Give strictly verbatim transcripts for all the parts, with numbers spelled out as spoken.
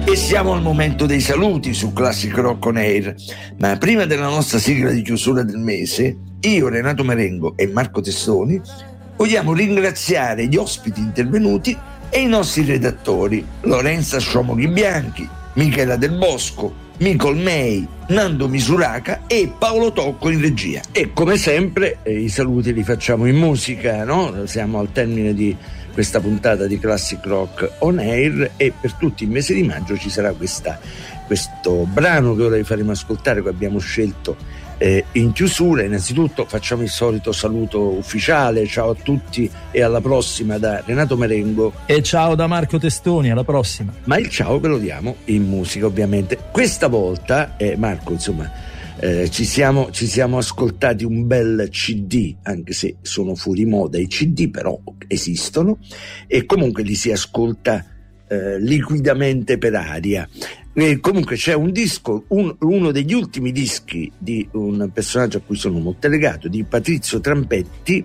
E siamo al momento dei saluti su Classic Rock On Air, ma prima della nostra sigla di chiusura del mese, io, Renato Marengo e Marco Testoni vogliamo ringraziare gli ospiti intervenuti e i nostri redattori Lorenza Sciomoghi Bianchi, Michela Del Bosco, Micol May, Nando Misuraca e Paolo Tocco in regia. E come sempre eh, i saluti li facciamo in musica, no? Siamo al termine di questa puntata di Classic Rock On Air e per tutto il mese di maggio ci sarà questa, questo brano che ora vi faremo ascoltare, che abbiamo scelto eh, in chiusura. Innanzitutto facciamo il solito saluto ufficiale, ciao a tutti e alla prossima da Renato Marengo e ciao da Marco Testoni, alla prossima. Ma il ciao ve lo diamo in musica, ovviamente. Questa volta eh, Marco, insomma, Eh, ci siamo ci siamo ascoltati un bel C D, anche se sono fuori moda i C D, però esistono e comunque li si ascolta eh, liquidamente per aria. E comunque c'è un disco, un, uno degli ultimi dischi di un personaggio a cui sono molto legato, di Patrizio Trampetti,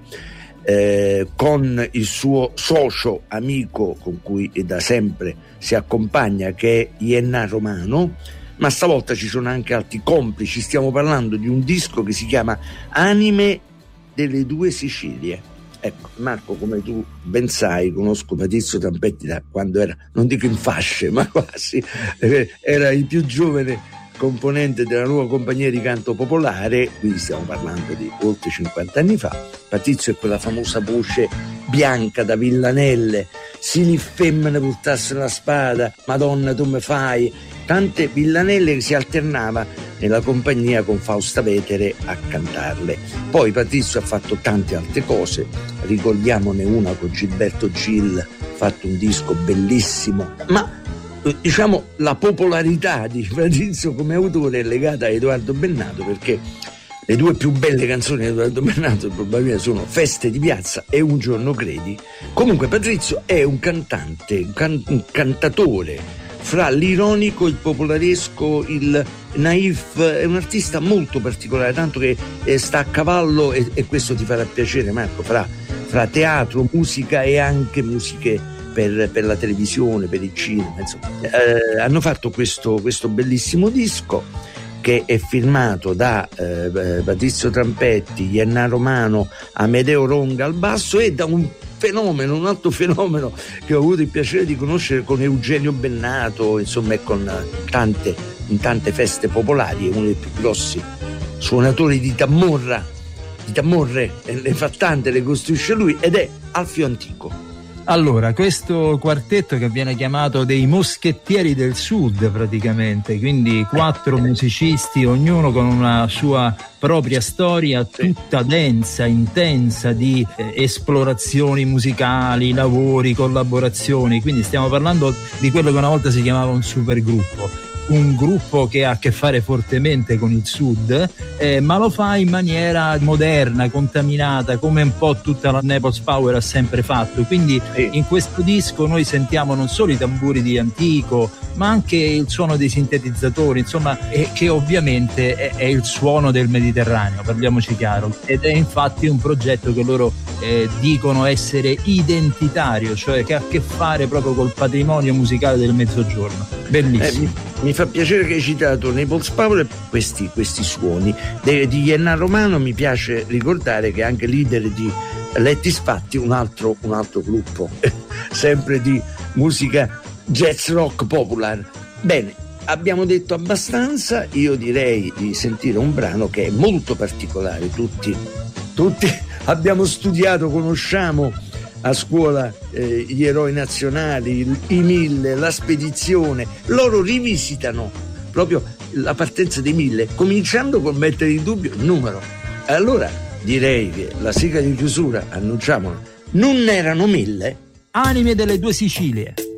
eh, con il suo socio amico con cui da sempre si accompagna, che è Ienna Romano. Ma stavolta ci sono anche altri complici. Stiamo parlando di un disco che si chiama Anime delle due Sicilie. Ecco, Marco, come tu ben sai, conosco Patrizio Trampetti da quando era, non dico in fasce, ma quasi, era il più giovane componente della nuova compagnia di canto popolare, quindi stiamo parlando di oltre cinquanta anni fa. Patrizio è quella famosa voce bianca da villanelle, si li femmine portasse la spada, Madonna tu me fai, tante villanelle che si alternava nella compagnia con Fausta Vetere a cantarle. Poi Patrizio ha fatto tante altre cose, ricordiamone una con Gilberto Gil, ha fatto un disco bellissimo, ma diciamo la popolarità di Patrizio come autore è legata a Edoardo Bennato, perché le due più belle canzoni di Edoardo Bennato probabilmente sono Feste di piazza e Un giorno credi. Comunque Patrizio è un cantante, un, can- un cantatore fra l'ironico, il popolaresco, il naif, è un artista molto particolare, tanto che eh, sta a cavallo, e, e questo ti farà piacere Marco, fra, fra teatro, musica e anche musiche per, per la televisione, per il cinema, insomma. Eh, hanno fatto questo, questo bellissimo disco che è firmato da eh, Patrizio Trampetti, Ienna Romano, Amedeo Ronga al basso e da un fenomeno, un altro fenomeno che ho avuto il piacere di conoscere con Eugenio Bennato, insomma, e con tante, in tante feste popolari, è uno dei più grossi suonatori di tamorra, di tamorre, e ne fa tante, le costruisce lui, ed è Alfio Antico. Allora, questo quartetto che viene chiamato dei moschettieri del sud praticamente, quindi quattro musicisti, ognuno con una sua propria storia tutta densa, intensa di eh, esplorazioni musicali, lavori, collaborazioni, quindi stiamo parlando di quello che una volta si chiamava un supergruppo. Un gruppo che ha a che fare fortemente con il sud, eh, ma lo fa in maniera moderna, contaminata, come un po' tutta la Naples Power ha sempre fatto. Quindi sì, in questo disco noi sentiamo non solo i tamburi di Antico, ma anche il suono dei sintetizzatori, insomma, eh, che ovviamente è, è il suono del Mediterraneo, parliamoci chiaro, ed è infatti un progetto che loro eh, dicono essere identitario, cioè che ha a che fare proprio col patrimonio musicale del Mezzogiorno. Bellissimo. Eh, Mi fa piacere che hai citato Naples Power, questi, questi suoni De, di Ienna Romano. Mi piace ricordare che è anche leader di Letti Sfatti, un altro, un altro gruppo sempre di musica jazz rock popular. Bene, abbiamo detto abbastanza, io direi di sentire un brano che è molto particolare. Tutti, tutti abbiamo studiato, conosciamo a scuola eh, gli eroi nazionali, i mille, la spedizione. Loro rivisitano proprio la partenza dei mille, cominciando col mettere in dubbio il numero. Allora direi che la sigla di chiusura, annunciamola, non erano mille? Anime delle due Sicilie.